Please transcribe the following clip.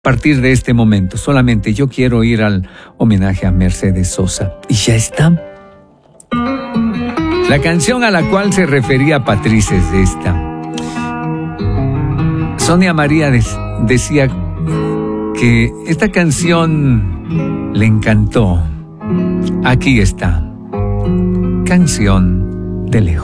partir de este momento. Solamente yo quiero ir al homenaje a Mercedes Sosa. Y ya está. La canción a la cual se refería Patricia es esta. Sonia María decía que esta canción le encantó. Aquí está. Canción de lejos.